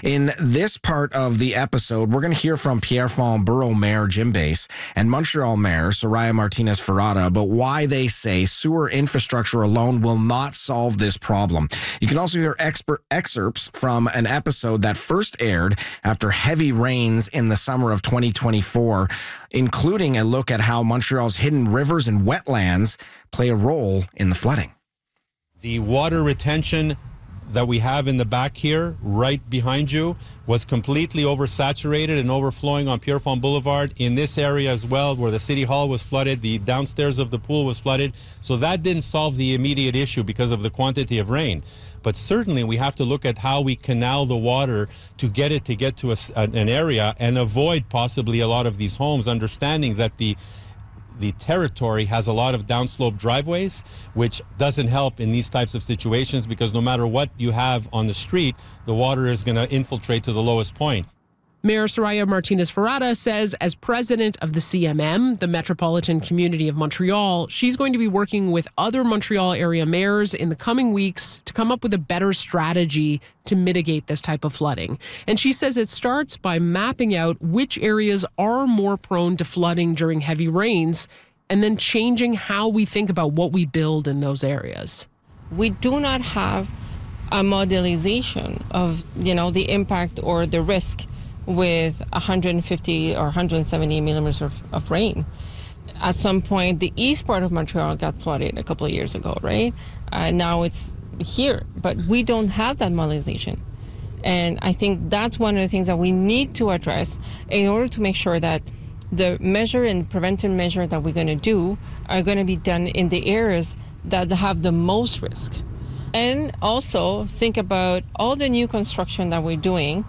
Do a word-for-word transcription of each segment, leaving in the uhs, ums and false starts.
In this part of the episode, we're going to hear from Pierrefonds Borough Mayor Jim Bass and Montreal Mayor Soraya Martinez-Ferrada about why they say sewer infrastructure alone will not solve this problem. You can also hear expert excerpts from an episode that first aired after heavy rains in the summer of twenty twenty-four, including a look at how Montreal's hidden rivers and wetlands play a role in the flooding. The water retention that we have in the back here, right behind you, was completely oversaturated and overflowing on Pierrefonds Boulevard. In this area as well, where the City Hall was flooded, the downstairs of the pool was flooded. So that didn't solve the immediate issue because of the quantity of rain. But certainly we have to look at how we canal the water to get it to get to a, an area and avoid possibly a lot of these homes, understanding that the the territory has a lot of downslope driveways, which doesn't help in these types of situations because no matter what you have on the street, the water is going to infiltrate to the lowest point. Mayor Soraya Martinez-Ferrada says as president of the C M M, the Metropolitan Community of Montreal, she's going to be working with other Montreal area mayors in the coming weeks to come up with a better strategy to mitigate this type of flooding. And she says it starts by mapping out which areas are more prone to flooding during heavy rains and then changing how we think about what we build in those areas. We do not have a modelization of, you know, the impact or the risk with one hundred fifty or one hundred seventy millimeters of, of rain. At some point, the east part of Montreal got flooded a couple of years ago, right? Uh, now it's here, but we don't have that modelization. And I think that's one of the things that we need to address in order to make sure that the measure and preventive measure that we're going to do are going to be done in the areas that have the most risk. And also think about all the new construction that we're doing.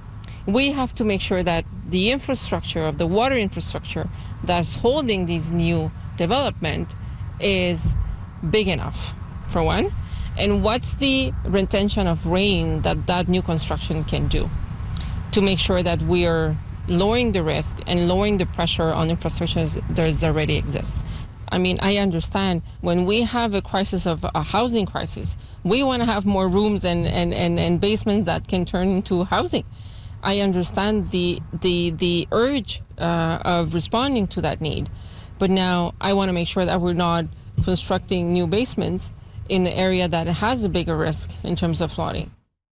We have to make sure that the infrastructure of the water infrastructure that's holding these new development is big enough, for one. And what's the retention of rain that that new construction can do to make sure that we are lowering the risk and lowering the pressure on infrastructure that already exists. I mean, I understand when we have a crisis of a housing crisis, we want to have more rooms and, and, and, and basements that can turn into housing. I understand the the the urge uh, of responding to that need, but now I want to make sure that we're not constructing new basements in the area that has a bigger risk in terms of flooding.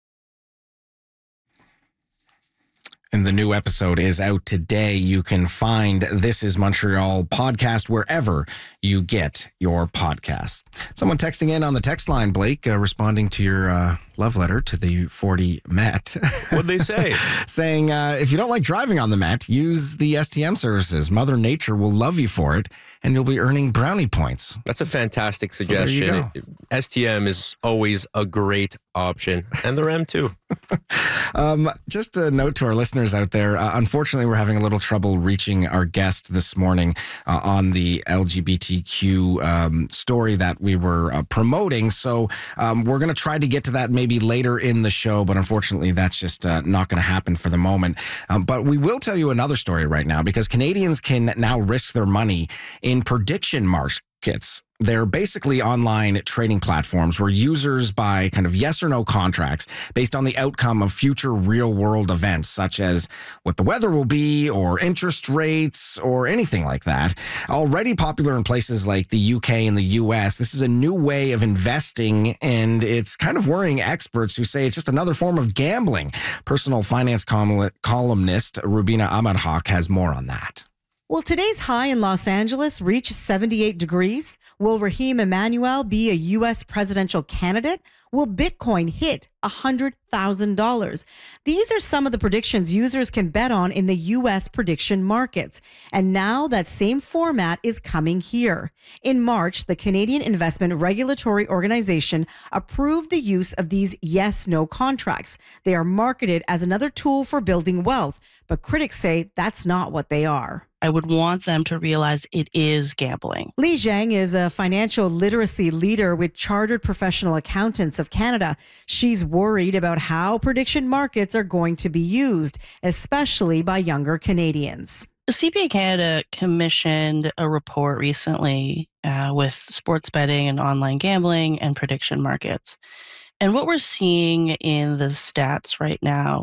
And the new episode is out today. You can find This Is Montreal podcast wherever you get your podcasts. Someone texting in on the text line, Blake, uh, responding to your uh, love letter to the forty Met. What'd they say? Saying, uh, if you don't like driving on the Met, use the S T M services. Mother Nature will love you for it, and you'll be earning brownie points. That's a fantastic So there you suggestion. go. S T M is always a great option, and the R E M too. Um, just a note to our listeners out there. Uh, unfortunately, we're having a little trouble reaching our guest this morning uh, on the L G B T Q um, story that we were uh, promoting. So um, we're going to try to get to that maybe later in the show, but unfortunately, that's just uh, not going to happen for the moment. Um, but we will tell you another story right now because Canadians can now risk their money in prediction markets. They're basically online trading platforms where users buy kind of yes or no contracts based on the outcome of future real world events, such as what the weather will be or interest rates or anything like that. Already popular in places like the U K and the U S, this is a new way of investing, and it's kind of worrying experts who say it's just another form of gambling. Personal finance columnist Rubina Ahmed-Haq has more on that. Will today's high in Los Angeles reach seventy-eight degrees? Will Raheem Emanuel be a U S presidential candidate? Will Bitcoin hit one hundred thousand dollars? These are some of the predictions users can bet on in the U S prediction markets. And now that same format is coming here. In March, the Canadian Investment Regulatory Organization approved the use of these yes-no contracts. They are marketed as another tool for building wealth, but critics say that's not what they are. I would want them to realize it is gambling. Li Zhang is a financial literacy leader with Chartered Professional Accountants of Canada. She's worried about how prediction markets are going to be used, especially by younger Canadians. The C P A Canada commissioned a report recently uh, with sports betting and online gambling and prediction markets. And what we're seeing in the stats right now